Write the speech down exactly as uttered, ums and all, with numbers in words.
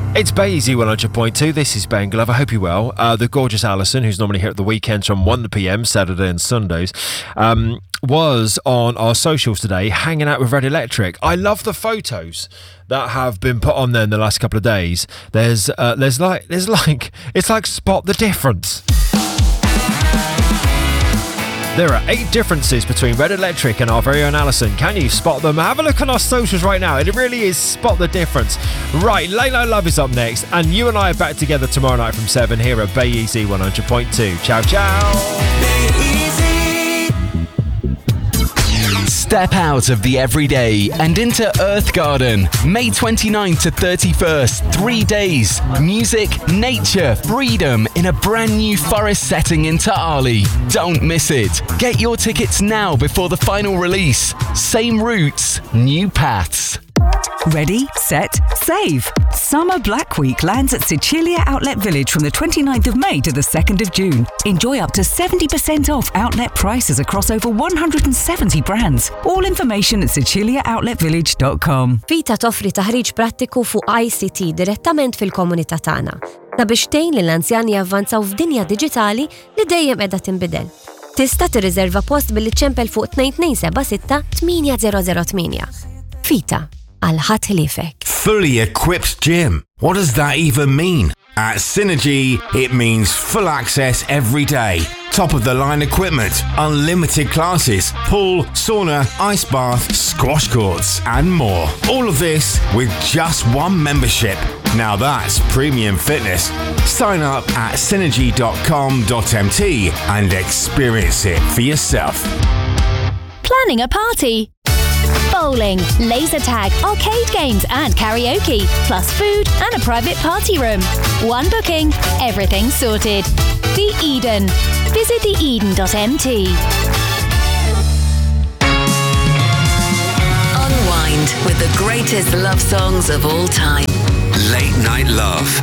It's Baysy one hundred point two. This is Ben Glover. I hope you're well. Uh, the gorgeous Alison, who's normally here at the weekends from one p.m, Saturday and Sundays, um, was on our socials today hanging out with Red Electric. I love the photos that have been put on there in the last couple of days. There's, uh, there's like, there's like, it's like spot the difference. There are eight differences between Red Electric and our very own Alison. Can you spot them? Have a look on our socials right now. It really is spot the difference. Right, Lay Low Love is up next, and you and I are back together tomorrow night from seven here at Baysy one hundred point two. Ciao, ciao. Step out of the everyday and into Earth Garden. May twenty-ninth to thirty-first, three days. Music, nature, freedom in a brand new forest setting in Ta'ali. Don't miss it. Get your tickets now before the final release. Same routes, new paths. Ready, set, save. Summer Black Week lands at Sicilia Outlet Village from the twenty-ninth of May to the second of June. Enjoy up to seventy percent off outlet prices across over one hundred seventy brands. All information at sicilia outlet village dot com. Vita toffri taħriġ prattiku fuq I C T direttament fil-komunità tagħna. Ta' biex tgħin lill anzjani javvanzaw f'dinja diġitali li dejjem qiegħda tinbidel. Tista' tirriserva post billi ċempel fuq two two seven six eight zero zero eight. Vita. Għal-ħat ħliefek. Fully equipped gym. What does that even mean? At Synergy, it means full access every day. Top of the line equipment, unlimited classes, pool, sauna, ice bath, squash courts, and more. All of this with just one membership. Now that's premium fitness. Sign up at synergy dot com dot m t and experience it for yourself. Planning a party? Bowling, laser tag, arcade games and karaoke, plus food and a private party room. One booking, everything sorted. The Eden. Visit the eden dot m t. Unwind with the greatest love songs of all time. Late Night Love.